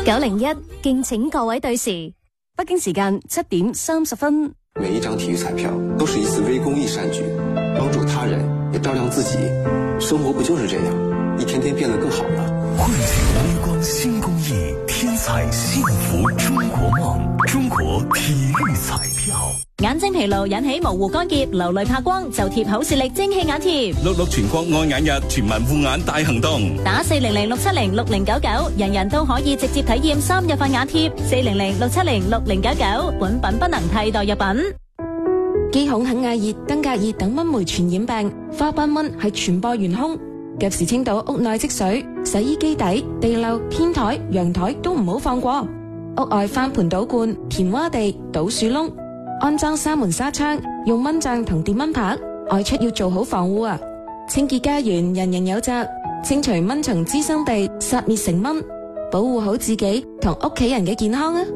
901敬請各位對時，北京時間7點30分。 每一張體育彩票都是一次微公益善舉，幫助他人也照亮自己，生活不就是這樣，一天天變得更好嗎？ 匯聚微光新公益，天彩幸福中國夢，中國體育彩票。 眼睛疲勞引起模糊乾澀、流淚怕光，就貼好視力蒸汽眼貼。 66全國愛眼日，全民護眼大行動。 打400-670-6099，人人都可以直接體驗3日份眼貼。400-670-6099，本品不能替代藥品。 肌孔肯亞熱、登革熱等蚊媒傳染病，花斑蚊係傳播元兇。及時清倒屋內積水，洗衣機底、地漏、天台、陽台都唔好放過。屋外翻盆倒罐、填窪地、倒樹窿。安裝紗門紗窗，用蚊帳同電蚊拍，外出要做好防護啊！清潔家園，人人有責，清除蚊蟲滋生地，殺滅成蚊，保護好自己同屋企人嘅健康啊！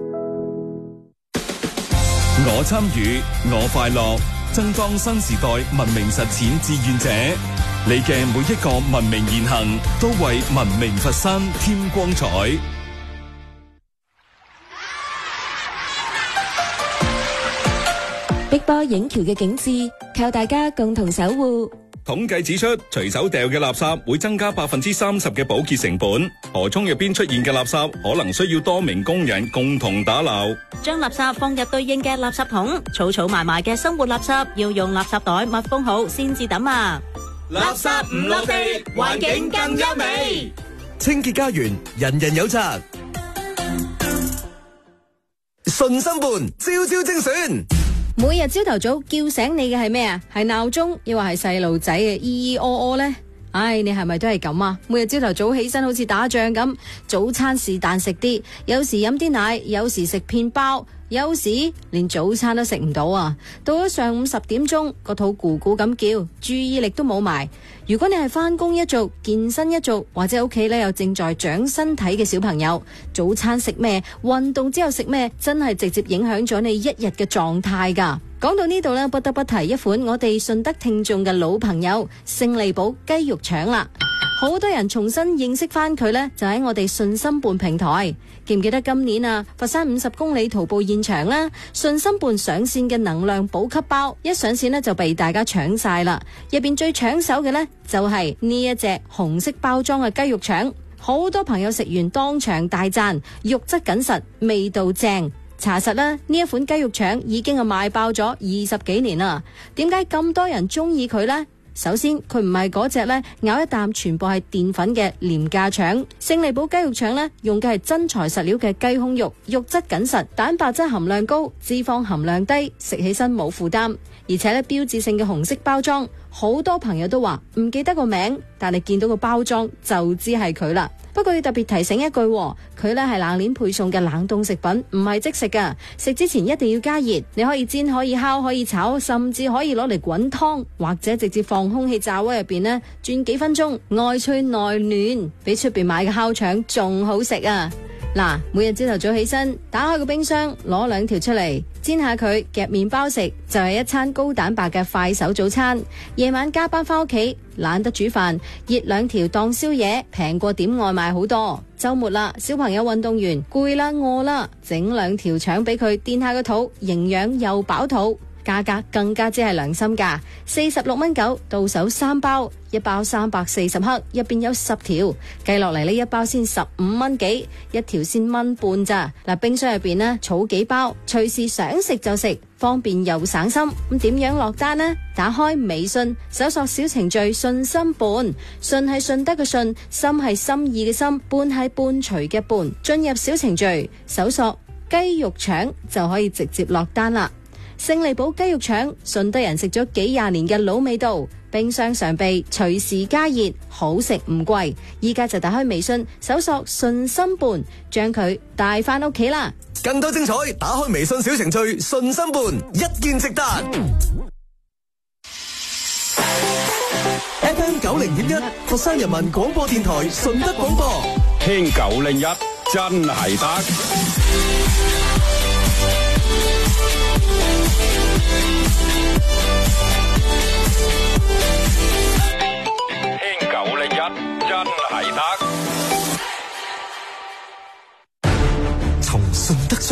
我參與，我快樂，增裝新時代文明實踐志願者，你嘅每一個文明言行，都為文明佛山添光彩。 碧波映橋嘅景致，靠大家共同守護。 統計指出，隨手掉嘅垃圾會增加30%嘅保潔成本。河涌入邊出現嘅垃圾，可能需要多名工人共同打撈。 將垃圾放入對應嘅垃圾桶，儲埋埋嘅生活垃圾要用垃圾袋密封好先至抌啊！ 垃圾唔落地，環境更優美。 清潔家園，人人有責。順心伴，朝朝精選。 每日朝頭早叫醒你嘅係咩啊？係鬧鐘，抑或係細路仔嘅咿咿哦哦呢？唉，你係咪都係咁啊？每日朝頭早起身好似打仗咁，早餐是但食啲，有時飲啲奶，有時食片包，有時連早餐都食唔到啊！到咗上午10點鐘，個肚咕咕咁叫，注意力都冇埋。如果你係返工一族、健身一族，或者屋企呢有正在長身體嘅小朋友，早餐食咩，運動之後食咩，真係直接影響咗你一日嘅狀態㗎。講到呢度呢，不得不提一款我哋順德聽眾嘅老朋友勝利堡雞肉腸啦。好多人重新認識翻佢呢，就喺我哋順心伴平台。記唔記得今年啊，佛山50公里徒步現場啦，順心伴上線嘅能量補給包一上線呢，就被大家搶晒啦。入邊最搶手嘅呢，就係呢一隻紅色包裝嘅雞肉腸，好多朋友食完當場大讚，肉質緊實，味道正。查實啦，呢一款雞肉腸已經係賣爆咗20幾年啦。點解咁多人中意佢呢？首先，佢唔係嗰隻呢咬一啖全部係澱粉嘅廉價腸。勝利堡雞肉腸呢，用嘅係真材實料嘅雞胸肉，肉質緊實，蛋白質含量高，脂肪含量低，食起身冇負擔。而且呢，標誌性嘅紅色包裝，好多朋友都話唔記得個名，但係見到個包裝就知係佢啦。不過要特別提醒一句，佢呢係冷鏈配送嘅冷凍食品，唔係即食㗎。食之前一定要加熱，你可以煎，可以烤，可以炒，甚至可以攞嚟滾湯，或者直接放空氣炸鍋入邊呢，轉幾分鐘，外脆內暖，比出邊買嘅烤腸仲好食啊！嗱，每日朝頭早起身，打開個冰箱，攞2條出嚟煎下佢，夾麵包食，就係一餐高蛋白嘅快手早餐。夜晚加班翻屋企，懶得煮飯，熱2條當宵夜，平過點外賣好多。周末啦，小朋友運動完攰啦餓啦，整2條腸俾佢墊下個肚，營養又飽肚。價格更加之係良心價，46.9蚊到手3包，一包340克，入邊有10條，計落嚟呢一包先15蚊幾，一條先1.5蚊咋。嗱，冰箱入邊呢，儲幾包，隨時想食就食，方便又省心。咁點樣落單呢？打開微信，搜索小程序順心伴，順係順德嘅順，心係心意嘅心，伴係伴隨嘅伴。進入小程序，搜索雞肉腸就可以直接落單啦。勝利堡雞肉腸，順德人食咗幾廿年嘅老味道，冰箱常備，隨時加熱，好食唔貴。依家就打開微信，搜索順心伴，將佢帶翻屋企啦。 更多精彩，打開微信小程序順心伴，一見直達。FM 90.1，佛山人民廣播電台順德廣播， 聽901真係得。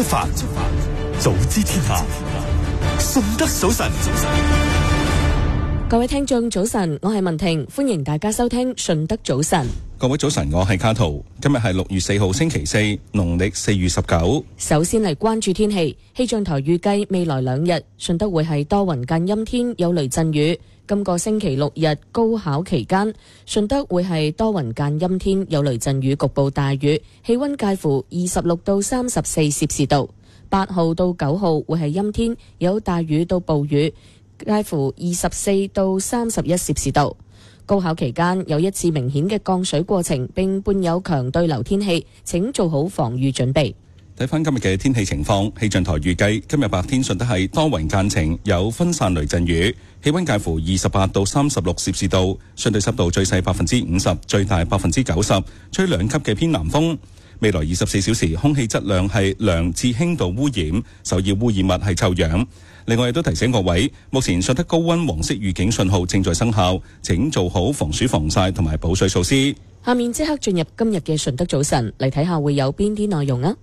出發，早知天下，順德早晨。 各位聽眾早晨，我係文婷，歡迎大家收聽順德早晨。 各位早晨，我係卡圖。今日係6月4號星期四，農曆4月19。 首先嚟關注天氣，氣象台預計未來2日順德會係多雲間陰天，有雷陣雨。今個星期6日高考期間，順德會係多雲間陰天，有雷陣雨，局部大雨，氣溫介乎26到34攝氏度。8號到9號會係陰天，有大雨到暴雨，介乎24到31攝氏度。高考期間有一次明顯嘅降水過程，並伴有強對流天氣，請做好防禦準備。 睇翻今日嘅天氣情況，氣象台預計今日白天順德係多雲間晴，有分散雷陣雨，氣溫介乎28到36攝氏度，相對濕度最細50%，最大90%，吹2級嘅偏南風。未來24小時空氣質量係良至輕度污染，首要污染物係臭氧。另外亦都提醒各位，目前順德高溫黃色預警信號正在生效，請做好防暑防曬同埋補水措施。 下面即刻進入今日嘅順德早晨，嚟睇下會有邊啲內容啊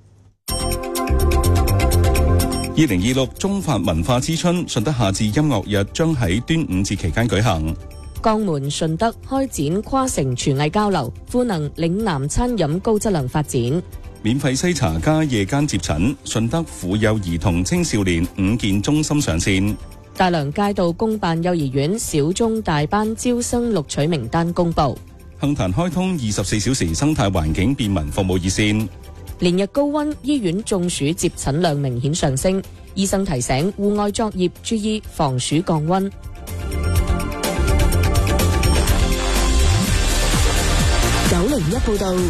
！2026中法文化之春順德夏至音樂日將喺端午節期間舉行。 江門順德開展跨城廚藝交流，賦能嶺南餐飲高質量發展。 免費篩查加夜間接診，順德婦幼兒童青少年5健中心上線。 大良街道公辦幼兒園小中大班招生錄取名單公布。 杏壇開通24小時生態環境便民服務熱線。 連日高溫，醫院中暑接診量明顯上升，醫生提醒戶外作業注意防暑降溫。901報道。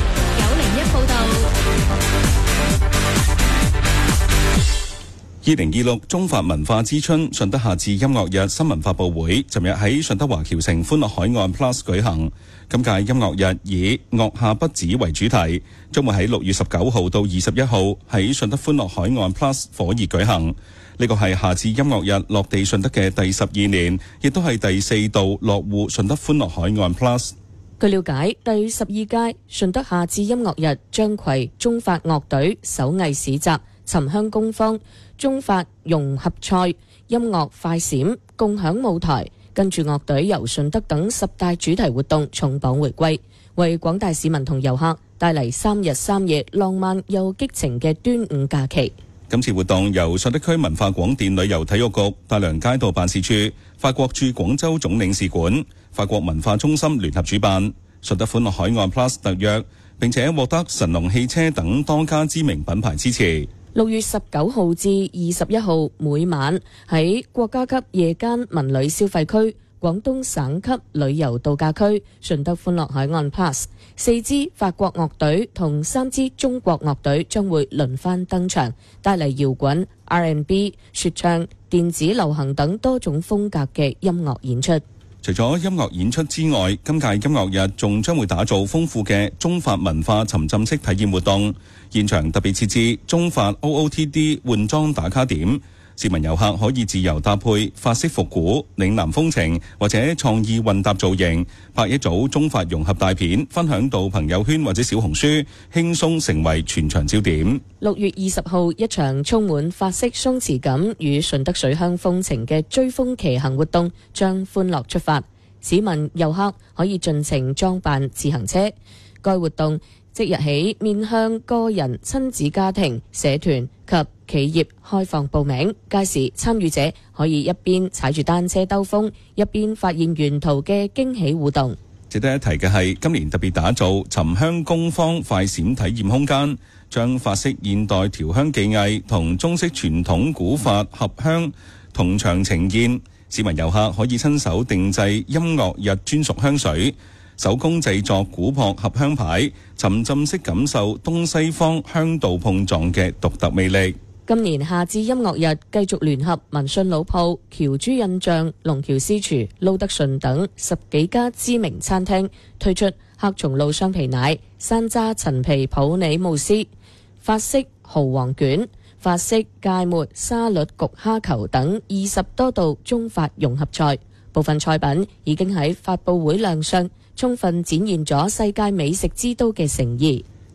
2026中法文化之春順德夏至音樂日新聞發佈會，尋日喺順德華僑城歡樂海岸 Plus 舉行。今屆音樂日以樂下不止為主題，將會喺6月19號到21號喺順德歡樂海岸 Plus 火熱舉行。呢個係夏至音樂日落地順德嘅第12年，亦都係第4度落戶順德歡樂海岸 Plus。 據了解，第12屆順德夏至音樂日將攜中法樂隊手藝市集、沉香工坊、中法融合賽、音樂快閃、共享舞台，跟住樂隊遊順德等10大主題活動重磅回歸，為廣大市民同遊客帶嚟3日3夜浪漫又激情嘅端午假期。 今次活動由順德區文化廣電旅遊體育局、大良街道辦事處、法國駐廣州總領事館、法國文化中心聯合主辦，順德歡樂海岸 Plus 特約，並且獲得神龍汽車等多家知名品牌支持。 6月19號至21號每晚喺國家級夜間文旅消費區、廣東省級旅遊度假區、順德歡樂海岸 Plus 4支法國樂隊同3支中國樂隊將會輪番登場，帶嚟搖滾、R&B、說唱、電子流行等多種風格嘅音樂演出。 除咗音樂演出之外，今屆音樂日仲將會打造豐富嘅中法文化沉浸式體驗活動，現場特別設置中法 OOTD 換裝打卡點，市民遊客可以自由搭配法式復古、嶺南風情或者創意混搭造型，拍一組中法融合大片，分享到朋友圈或者小紅書，輕鬆成為全場焦點。 6月20號，一場充滿法式鬆弛感與順德水鄉風情嘅追風騎行活動將歡樂出發，市民遊客可以盡情裝扮自行車。該活動即日起面向個人、親子家庭、社團及企業開放報名，屆時參與者可以一邊踩住單車兜風，一邊發現沿途嘅驚喜互動。 值得一提嘅係，今年特別打造沉香工坊快閃體驗空間，將法式現代調香技藝同中式傳統古法合香同場呈現，市民遊客可以親手定製音樂日專屬香水，手工製作古樸合香牌，沉浸式感受東西方香道碰撞嘅獨特魅力。 今年夏至音樂日繼續聯合民信老鋪、僑珠印象、龍橋私廚、撈德順等10幾家知名餐廳，推出黑松露雙皮奶、山楂陳皮普洱慕斯、法式蠔皇卷、法式芥末沙律焗蝦球等20多道中法融合菜，部分菜品已經喺發佈會亮相，充分展現咗世界美食之都嘅誠意。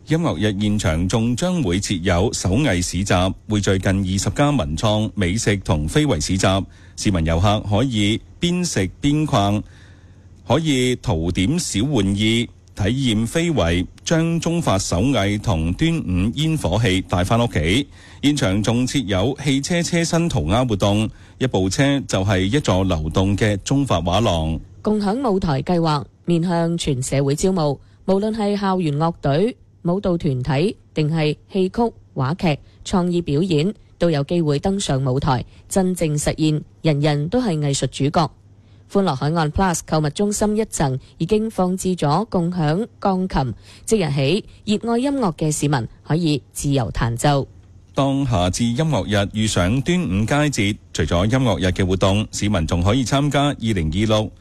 音樂日現場仲將會設有手藝市集，匯聚近20家文創、美食同非遺市集，市民遊客可以邊食邊逛，可以淘點小玩意，體驗非遺，將中法手藝同端午煙火氣帶返屋企。現場仲設有汽車車身塗鴉活動，一部車就係一座流動嘅中法畫廊。 共享舞台計劃面向全社會招募，無論係校園樂隊、舞蹈團體定係戲曲、話劇、創意表演，都有機會登上舞台，真正實現人人都係藝術主角。歡樂海岸 Plus 購物中心一層已經放置咗共享鋼琴，即日起熱愛音樂嘅市民可以自由彈奏。 當夏至音樂日遇上端午佳節，除咗音樂日嘅活動，市民仲可以參加2026